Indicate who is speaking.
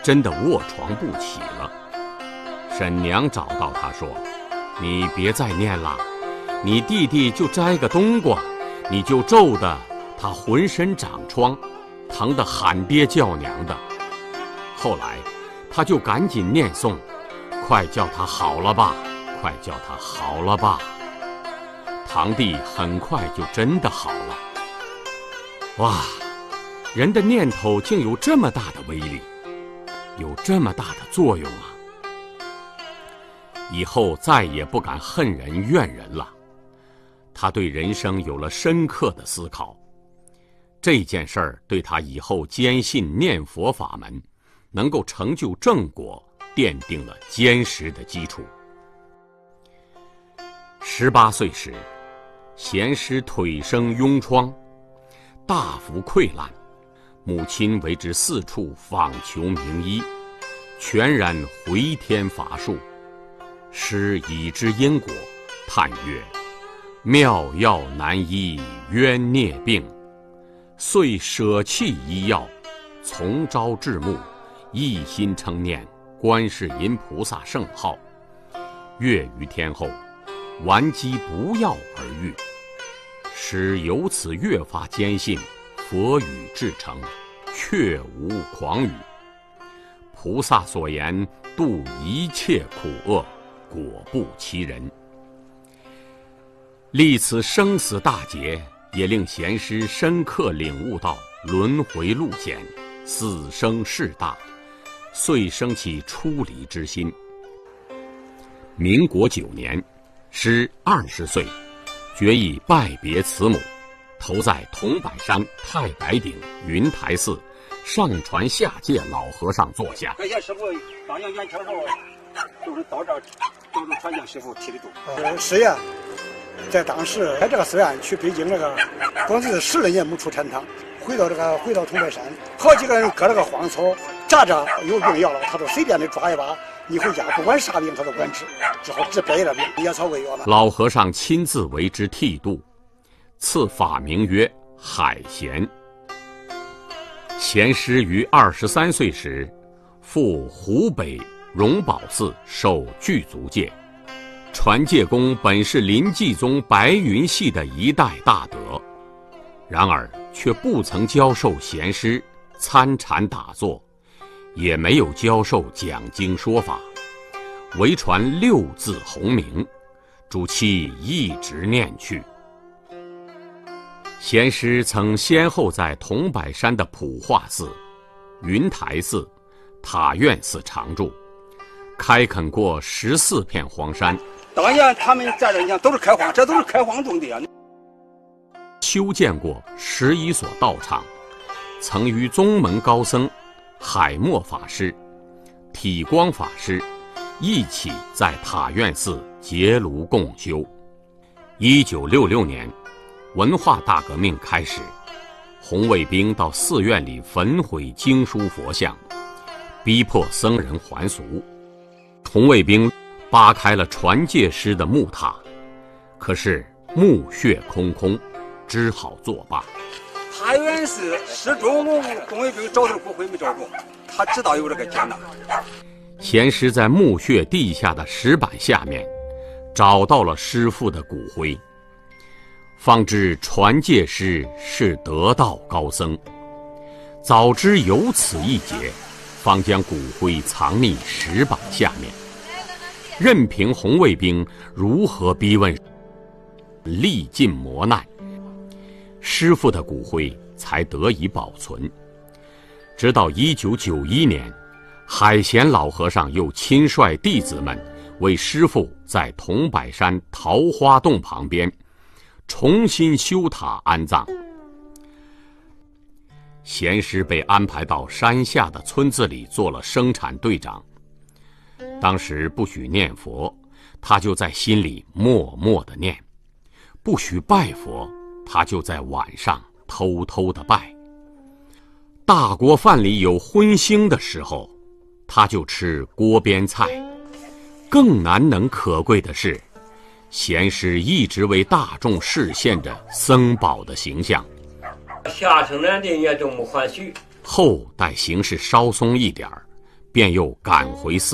Speaker 1: 真的卧床不起了。沈娘找到他说：“你别再念了，你弟弟就摘个冬瓜，你就咒得他浑身长疮，疼得喊爹叫娘的。”后来他就赶紧念诵：“快叫他好了吧，快叫他好了吧。”堂弟很快就真的好了。哇，人的念头竟有这么大的威力，有这么大的作用啊！以后再也不敢恨人怨人了。他对人生有了深刻的思考，这件事儿对他以后坚信念佛法门能够成就正果奠定了坚实的基础。18岁时，贤师腿生痈疮，大幅溃烂，母亲为之四处访求名医，全然回天乏术。师已知因果，叹曰：“妙药难医冤孽病。”遂舍弃医药，从朝至暮，一心称念观世音菩萨圣号。月余天后，顽疾不药而愈。师由此越发坚信佛语至诚，确无诳语。菩萨所言度一切苦厄，果不其人。历此生死大劫，也令贤师深刻领悟到轮回路险，死生事大，遂生起出离之心。民国9年，师20岁，决意拜别慈母，投在桐柏山太白顶云台寺上传下界老和尚座下。
Speaker 2: 这些师傅当年年轻时候都是到这儿，都是传教师傅提的度。
Speaker 3: 是呀，在当时在这个寺院去北京这个，光是10来年没出天堂，回到桐柏山，好几个人割了个荒草，扎着有病要了，他都随便的抓一把，你回家不管啥病他都管治，只好治别的病，野草喂药了。
Speaker 1: 老和尚亲自为之剃度，赐法名曰海贤。贤师于23岁时，赴湖北荣宝寺受具足戒。传戒功本是临济宗白云系的一代大德，然而却不曾教授贤师参禅打坐，也没有教授讲经说法，唯传6字洪名，主其一直念去。贤师曾先后在桐柏山的普化寺、云台寺、塔院寺常住，开垦过14片荒山。
Speaker 2: 当年他们在这，你看都是开荒，这都是开荒种地啊。
Speaker 1: 修建过11所道场，曾与宗门高僧海默法师、体光法师一起在塔院寺结庐共修。1966年，文化大革命开始，红卫兵到寺院里焚毁经书佛像，逼迫僧人还俗。红卫兵扒开了传戒师的木塔，可是墓穴空空，只好作罢。
Speaker 2: 塔院寺始终红卫兵找他骨灰没找着，他知道有这个艰难。
Speaker 1: 贤师在墓穴地下的石板下面找到了师父的骨灰，方知传戒师是得道高僧。早知有此一劫，方将骨灰藏匿石板下面，任凭红卫兵如何逼问，历尽磨难，师父的骨灰才得以保存。直到1991年，海贤老和尚又亲率弟子们为师父在桐柏山桃花洞旁边重新修塔安葬。贤师被安排到山下的村子里做了生产队长。当时不许念佛，他就在心里默默地念；不许拜佛，他就在晚上偷偷地拜。大锅饭里有荤腥的时候，他就吃锅边菜。更难能可贵的是，贤师一直为大众示现着僧宝的形象。
Speaker 4: 下城南的也都没还许，
Speaker 1: 后待形势稍松一点儿， 便又赶回